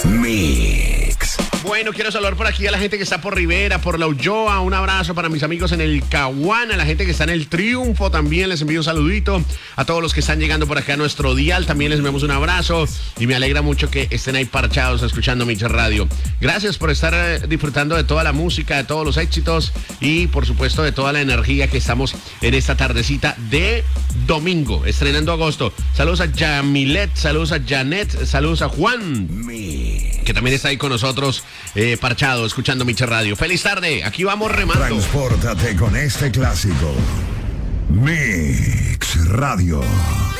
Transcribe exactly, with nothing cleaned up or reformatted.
Mix. Bueno, quiero saludar por aquí a la gente que está por Rivera, por La Ulloa. Un abrazo para mis amigos en el Caguán, a la gente que está en el Triunfo también les envío un saludito. A todos los que están llegando por acá a nuestro dial también les enviamos un abrazo. Y me alegra mucho que estén ahí parchados escuchando Mix Radio. Gracias por estar eh, disfrutando de toda la música, de todos los éxitos y por supuesto de toda la energía que estamos en esta tardecita de domingo, estrenando agosto. Saludos a Yamilet, saludos a Janet, saludos a Juan, Mix. que también está ahí con nosotros, eh, parchado, escuchando Mix Radio. Feliz tarde, aquí vamos remando. Transpórtate con este clásico. Mix Radio.